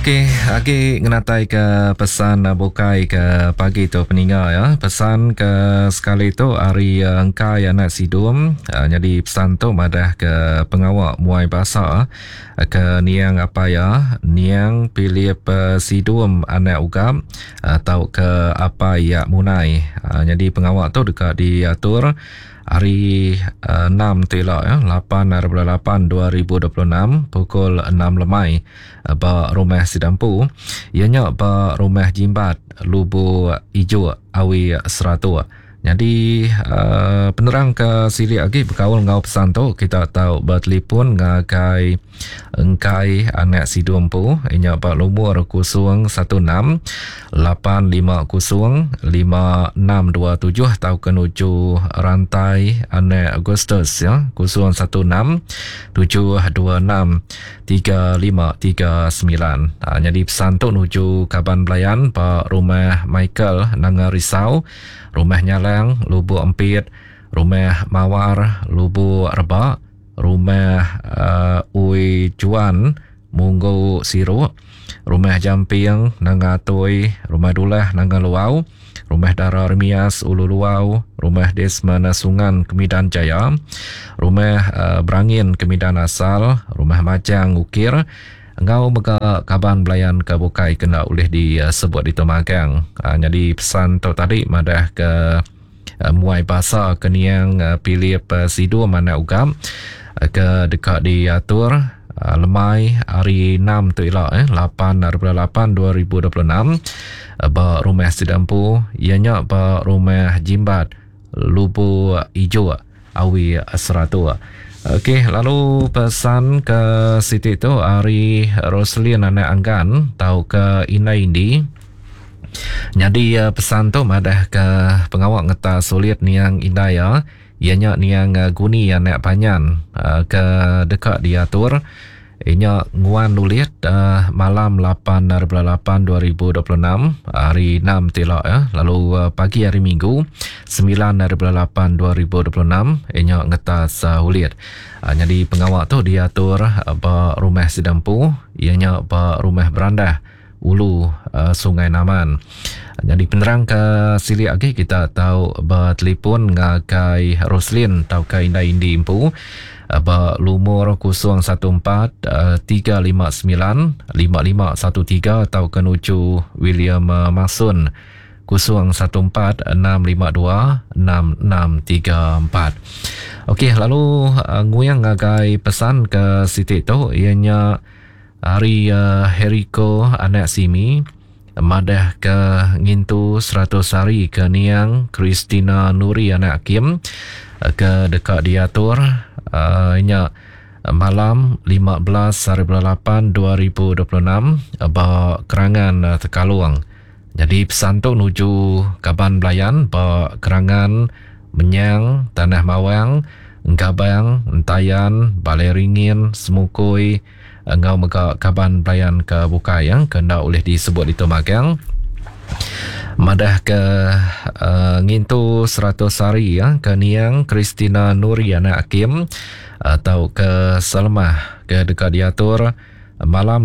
Okey, lagi ngenatai ke pesan bukai ke pagi tu peninggal ya. Pesan ke sekali tu hari engkai anak sidum. Jadi pesan tu madah ke pengawak muai bahasa ke niang apa ya, niang pilih sidum anak ugam atau ke apa ya munai. Jadi pengawak tu dekat diatur hari 6 tilak ya, 8/8/2026 pukul 6 lemai ba rumah Sidampu. Ianya ba rumah Jimbat Lubu Ijo Awi Seratu. Jadi penerang ke sili lagi berkawal ngau pesan tu kita tahu bertelefon ngakai engkai anak Sidampu. Ianya ba lumur 016 850 5627 tahu kenuju rantai anak Agustus ya 016 726 3539. Jadi pesan tu nuju Kaban Belayan pa rumah Michael Nanga Risau, rumah Nyalang Lubu Empit, rumah Mawar Lubu Rebak, rumah Ui Juan Munggu Siru, rumah Jamping Nanga Toy, rumah Dulah Nanga Luau, rumah Dara Remias Ulu Luau, rumah Desmana Sungan Kemidan Jaya, rumah Berangin Kemidan Asal, rumah Majang Ukir. Engau mega Kaban Belayan ke Bukai kena oleh disebut di Tomagang. Jadi pesan tu tadi madah ke muai bahasa keniang pilih sidu mana ugam ke dekat diatur lemai hari 6 tu ilak 8/8/2026 ba rumah Sidampu ianya ba rumah Jimbat Lubu Ijo Awi Seratu. Okey, lalu pesan ke Siti tu hari Roslin anak Anggan tahu ke Inai Indi. Jadi pesan tu madah ke pengawak ngeta sulit niang Indaya ianya niang Guni anak Panyan ke dekat diatur inya nguan nulit malam 8/8/2026 hari 6 tilak ya. Lalu pagi hari Minggu 9/8/2026 inya ngetas hulit. Jadi pengawak tu diatur ba rumah Sidampu ianya ba rumah Berandah Ulu Sungai Naman. Jadi penerang ke sili lagi kita tahu ba telefon ngakai Roslin tahu ke Indah Indi Impu ba lumur 014 359 5513 atau kenuju William Masun 014 652 6634. Okey, lalu nguyang ngagai pesan ke Siti tu ianya hari Heriko anak Simi madah ke ngintu 100 hari ke niang Christina Nuri anak Kim ke dekat diatur inya malam 15/8/2026 ba Kerangan Tekaluang. Jadi pesan tu nuju Kaban Belayan ba Kerangan Menyang Tanah Mawang Ngabang Entayan Baleringin Semukui ngau mega Kaban Belayan ke Bukai yang kena oleh disebut di Tomagang madah ke ngintu 100 hari ya ke niang Christina Nuri anak Hakim atau ke Salmah ke dekat diatur malam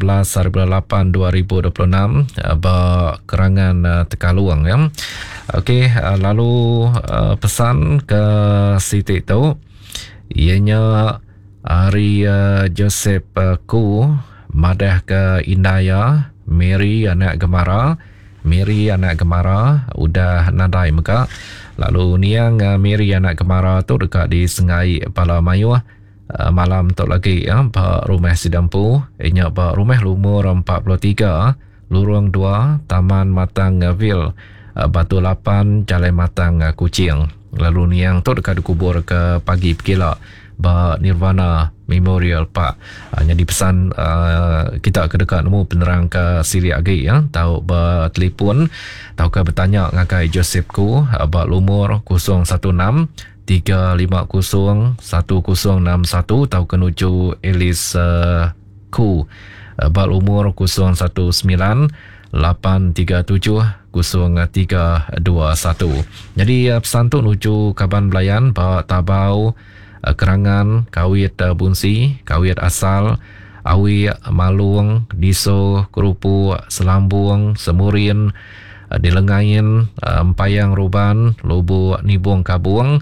15/8/2026 ba Kerangan Tekaluang ya. Okey, lalu pesan ke Siti tu ianya hari Joseph Ku madah ke Indaya Mary anak Gemara udah nadai meka. Lalu niang Mary anak Gemara tu dekat di Sengai Pala Mayu malam tu lagi ya ba rumah Sidampu inya ba rumah lumur 43 lorong 2 Taman Matang Ville Batu 8 Jalan Matang Kuching. Lalu niang tu dekat dikubur ke pagi pekila ba Nirvana Memorial Park. Jadi pesan kita ke dekat nemu penerang ke sili lagi ya tahu ba telefon tahu ke bertanya ngakai Joseph Ku ba lumur 016 350 1061 tahu kenuju Elis Ku ba lumur 019 837 0321. Jadi pesan tu nuju Kaban Belayan ba Tabau Kerangan Kawit Bunsi Kawit Asal Awi, Malung, Diso, Kerupu, Selambung, Semurin, Dilengayin, Empayang Ruban, Lubu Nibung Kabuang,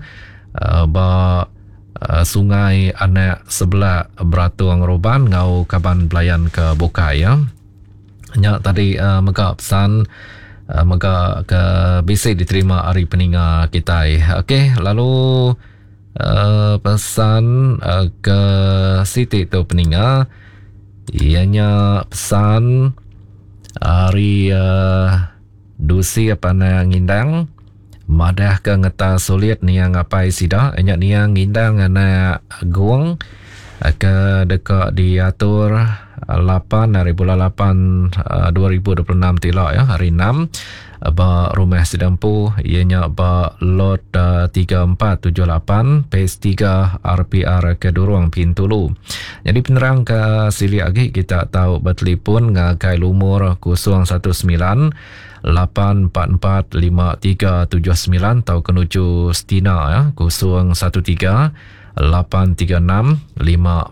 Sungai Anak Sebelah Beratuang Ruban, Ngau Kaban Belayan ke Bokai ya. Nyak tadi mega pesan mega ke bisi diterima hari peninga kita. Okey, lalu pesan ke Siti tu peninga, ianya pesan hari dusi apa na ngindang madah ke ngeta sulit ni yang ngapai sida enyak ni yang ngindang ana guang ke dekat diatur 8 hari bulan 8 2026 tilak ya, hari 6 ba rumah sedempu ianya ba lot 3478 pes 3 RPR Kedurung Pintulu. Jadi penerang ke sili lagi kita tahu bertelefon ngakai lumur 019 8445379 atau kenuju Stina ya 013-836-5466.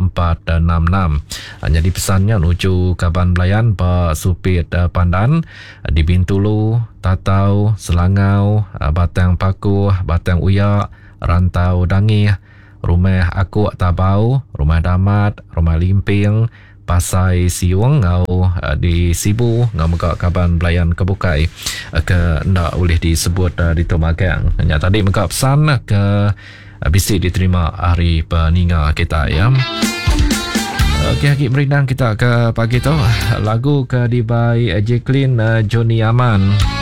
Jadi pesannya nuju Kaban Belayan Pak Supit Pandan di Bintulu, Tatau, Selangau, Batang Paku, Batang Uyak, Rantau Dangi, Rumah Aku Tabau, Rumah Damat, Rumah Limping, Pasai Siung ngau di Sibu ngau muka Kaban Belayan Kebukai ke ndak boleh disebut di Tomagang. Hanya tadi muka pesan ke bisi diterima hari peninga kita ya. Okey, Hakik Merindang kita ke pagi tu lagu ke dibai Jacqueline Johnny Aman.